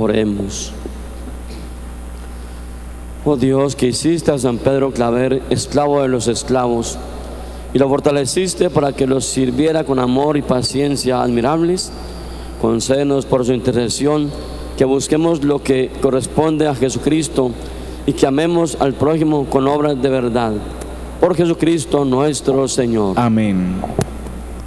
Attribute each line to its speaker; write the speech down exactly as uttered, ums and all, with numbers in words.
Speaker 1: Oremos. Oh Dios, que hiciste a San Pedro Claver esclavo de los esclavos y lo fortaleciste para que los sirviera con amor y paciencia admirables, concédenos por su intercesión que busquemos lo que corresponde a Jesucristo y que amemos al prójimo con obras de verdad. Por Jesucristo nuestro Señor.
Speaker 2: Amén.